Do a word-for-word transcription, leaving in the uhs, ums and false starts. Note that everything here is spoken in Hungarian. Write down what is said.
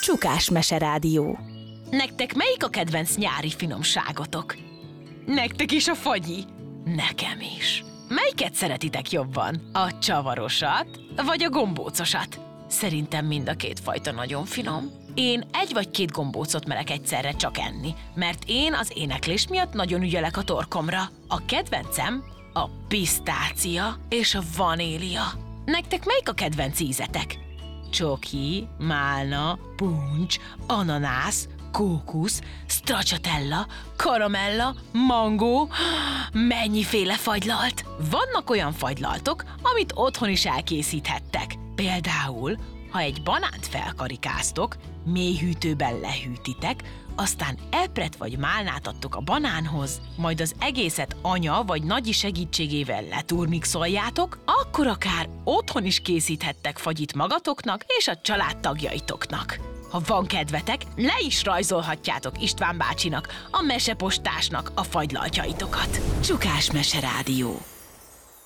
Csukás Meserádió. Nektek melyik a kedvenc nyári finomságotok? Nektek is a fagyi? Nekem is. Melyiket szeretitek jobban? A csavarosat, vagy a gombócosat? Szerintem mind a két fajta nagyon finom. Én egy vagy két gombócot merek egyszerre csak enni, mert én az éneklés miatt nagyon ügyelek a torkomra. A kedvencem a pisztácia és a vanília. Nektek melyik a kedvenc ízetek? Csoki, málna, puncs, ananász, kókusz, stracciatella, karamella, mangó, mennyiféle fagylalt! Vannak olyan fagylaltok, amit otthon is elkészíthettek. Például, ha egy banánt felkarikáztok, mélyhűtőben lehűtitek, aztán epret vagy málnát adtok a banánhoz, majd az egészet anya vagy nagyi segítségével leturmixoljátok, akkor akár otthon is készíthettek fagyit magatoknak és a családtagjaitoknak. Ha van kedvetek, le is rajzolhatjátok István bácsinak, a mesepostásnak a fagylaltjaitokat. Csukás Meserádió.